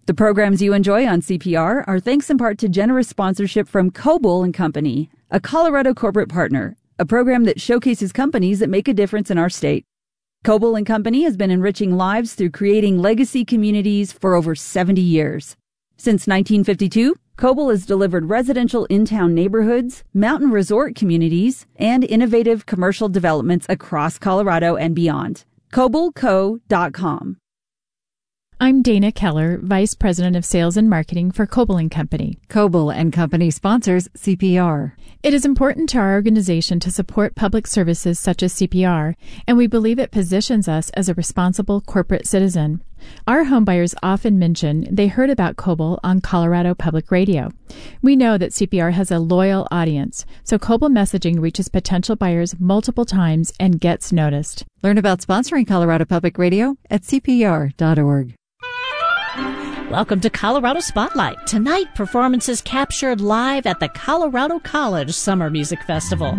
The programs you enjoy on CPR are thanks in part to generous sponsorship from Coble & Company, a Colorado corporate partner, a program that showcases companies that make a difference in our state. Coble & Company has been enriching lives through creating legacy communities for over 70 years. Since 1952, Coble has delivered residential in-town neighborhoods, mountain resort communities, and innovative commercial developments across Colorado and beyond. CobleCo.com. I'm Dana Keller, Vice President of Sales and Marketing for Coble & Company. Coble & Company sponsors CPR. It is important to our organization to support public services such as CPR, and we believe it positions us as a responsible corporate citizen. Our homebuyers often mention they heard about Coble on Colorado Public Radio. We know that CPR has a loyal audience, so Coble messaging reaches potential buyers multiple times and gets noticed. Learn about sponsoring Colorado Public Radio at CPR.org. Welcome to Colorado Spotlight. Tonight, performances captured live at the Colorado College Summer Music Festival.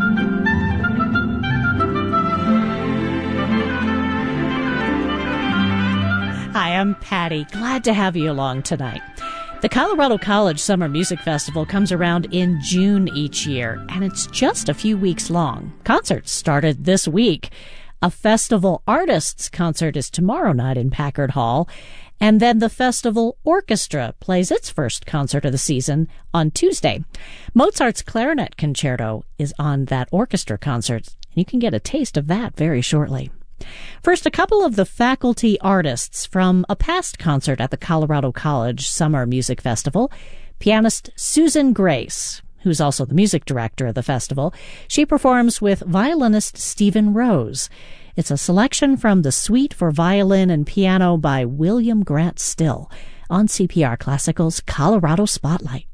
Hi, I'm Patty. Glad to have you along tonight. The Colorado College Summer Music Festival comes around in June each year, and it's just a few weeks long. Concerts started this week. A Festival Artists concert is tomorrow night in Packard Hall, and then the Festival Orchestra plays its first concert of the season on Tuesday. Mozart's Clarinet Concerto is on that orchestra concert, and you can get a taste of that very shortly. First, a couple of the faculty artists from a past concert at the Colorado College Summer Music Festival. Pianist Susan Grace, who's also the music director of the festival, she performs with violinist Stephen Rose. It's a selection from the Suite for Violin and Piano by William Grant Still on CPR Classical's Colorado Spotlight.